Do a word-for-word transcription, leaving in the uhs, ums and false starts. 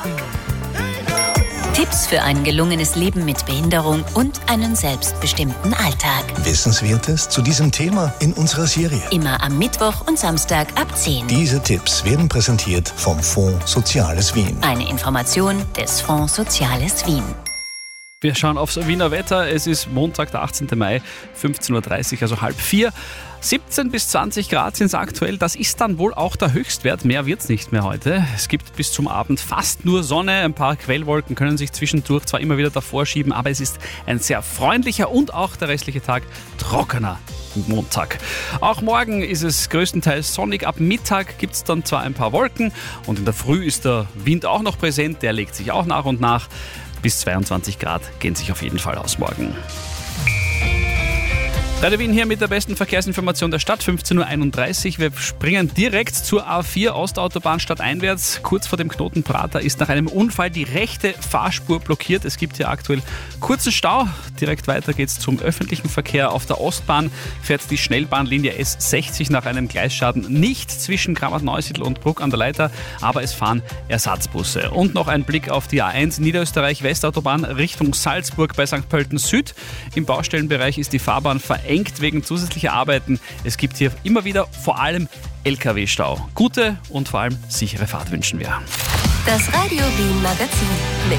Tipps für ein gelungenes Leben mit Behinderung und einen selbstbestimmten Alltag. Wissenswertes zu diesem Thema in unserer Serie. Immer am Mittwoch und Samstag ab zehn. Diese Tipps werden präsentiert vom Fonds Soziales Wien. Eine Information des Fonds Soziales Wien. Wir schauen aufs Wiener Wetter. Es ist Montag, der achtzehnten Mai, fünfzehn Uhr dreißig, also halb vier. siebzehn bis zwanzig Grad sind es aktuell. Das ist dann wohl auch der Höchstwert. Mehr wird es nicht mehr heute. Es gibt bis zum Abend fast nur Sonne. Ein paar Quellwolken können sich zwischendurch zwar immer wieder davor schieben, aber es ist ein sehr freundlicher und auch der restliche Tag trockener Montag. Auch morgen ist es größtenteils sonnig. Ab Mittag gibt es dann zwar ein paar Wolken und in der Früh ist der Wind auch noch präsent. Der legt sich auch nach und nach. Bis zweiundzwanzig Grad gehen sich auf jeden Fall aus morgen. Radio Wien hier mit der besten Verkehrsinformation der Stadt, fünfzehn Uhr einunddreißig. Wir springen direkt zur A vier Ostautobahn stadteinwärts. Kurz vor dem Knoten Prater ist nach einem Unfall die rechte Fahrspur blockiert. Es gibt hier aktuell kurzen Stau. Direkt weiter geht's zum öffentlichen Verkehr. Auf der Ostbahn fährt die Schnellbahnlinie S sechzig nach einem Gleisschaden nicht zwischen Kramat-Neusiedl und Bruck an der Leiter, aber es fahren Ersatzbusse. Und noch ein Blick auf die A eins Niederösterreich-Westautobahn Richtung Salzburg bei Sankt Pölten Süd. Im Baustellenbereich ist die Fahrbahn verengt wegen zusätzlicher Arbeiten. Es gibt hier immer wieder vor allem L K W-Stau. Gute und vor allem sichere Fahrt wünschen wir. Das Radio Wien Magazin mit